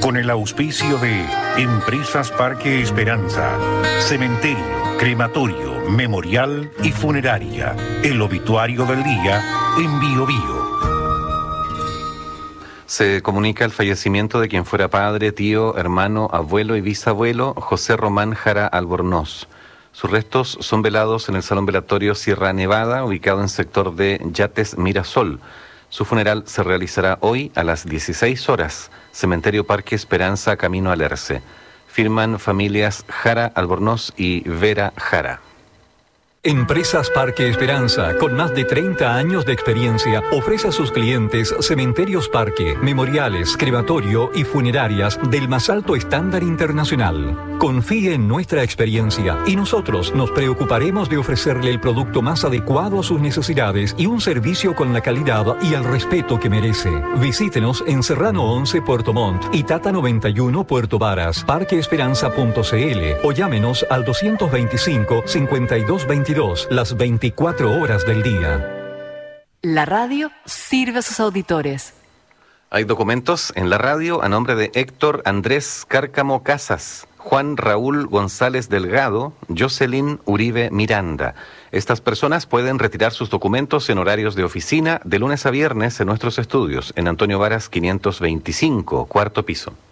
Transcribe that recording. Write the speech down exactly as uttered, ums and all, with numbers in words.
con el auspicio de Empresas Parque Esperanza, Cementerio, Crematorio, Memorial y Funeraria. El obituario del día en Bio Bio. Se comunica el fallecimiento de quien fuera padre, tío, hermano, abuelo y bisabuelo, José Román Jara Albornoz. Sus restos son velados en el Salón Velatorio Sierra Nevada, ubicado en sector de Yates Mirasol. Su funeral se realizará hoy a las dieciséis horas, Cementerio Parque Esperanza, camino al Erce. Firman familias Jara Albornoz y Vera Jara. Empresas Parque Esperanza, con más de treinta años de experiencia, ofrece a sus clientes cementerios parque, memoriales, crematorio y funerarias del más alto estándar internacional. Confíe en nuestra experiencia y nosotros nos preocuparemos de ofrecerle el producto más adecuado a sus necesidades y un servicio con la calidad y el respeto que merece. Visítenos en Serrano once Puerto Montt y Tata noventa y uno Puerto Varas, parque esperanza punto c l o llámenos al doscientos veinticinco, cincuenta y dos veintidós las veinticuatro horas del día. La radio sirve a sus auditores. Hay documentos en la radio a nombre de Héctor Andrés Cárcamo Casas, Juan Raúl González Delgado, Jocelyn Uribe Miranda. Estas personas pueden retirar sus documentos en horarios de oficina de lunes a viernes en nuestros estudios, en Antonio Varas quinientos veinticinco, cuarto piso.